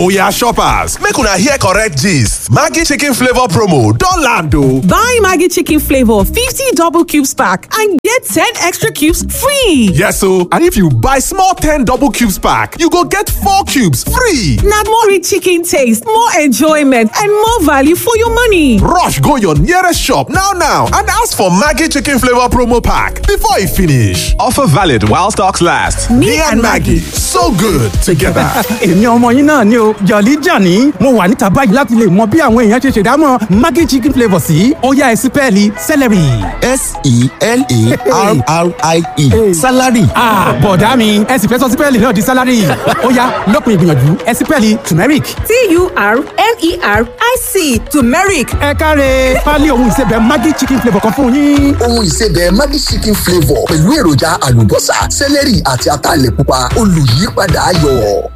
Oya shoppers, make una hear correct gist. Maggi chicken flavor promo don land o. Buy Maggi chicken flavor 50 double cubes pack and get 10 extra cubes free. Yes o, and if you buy small 10 double cubes pack, you go get 4 cubes free. Na more rich chicken taste, more enjoyment and more value for your money. Rush go your nearest shop now and ask for Maggi chicken flavor promo pack before e finish. Offer valid while stocks last. Me and Maggi, so good together. Èmi ọmọ yín náà ni o, Jolly Johnny. Mo wà níta báyìí láti lè mọ bí àwọn èèyàn ṣe ṣèdámọ̀ Maggi chicken flavour sí. Ó yá ẹ sípẹ́ẹ̀lì celery. S-E-L-A-R-R-I-E. Salary. Bọ̀dá mi, ẹ sì fẹ́ sọ sípẹ́ẹ̀lì náà di salary. Ó yá lópin ìgbìyànjú ẹ sípẹ́ẹ̀lì turmeric. T-U-R-M-E-R-I-C turmeric. Ẹ káre, pálí ohun ìsebẹ̀ Maggi chicken flavour kan fún yín. Ohun ìsebẹ̀ Maggi chicken flavour pẹ̀lú èròjà àlùbọ́sà, sẹ́lẹ̀rì àti ataalẹ̀ pupa olùyípadà ayọ̀.